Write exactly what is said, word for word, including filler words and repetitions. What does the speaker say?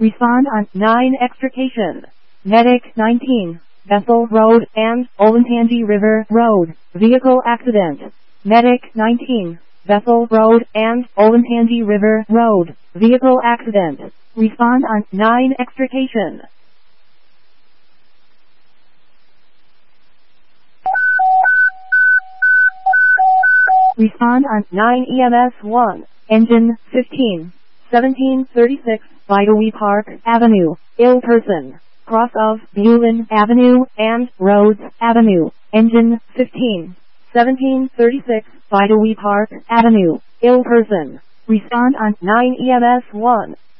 Respond on nine extrication. Medic nineteen. Bethel Road and Olentangy River Road. Vehicle accident. Medic nineteen. Bethel Road and Olentangy River Road. Vehicle accident. Respond on nine extrication. Respond on nine E M S one. Engine fifteen. seventeen thirty-six, Bidewee Park Avenue. Ill person. Cross of Bulin Avenue and Rhodes Avenue. Engine fifteen. seventeen thirty-six, Bidewee Park Avenue. Ill person. Respond on nine E M S one.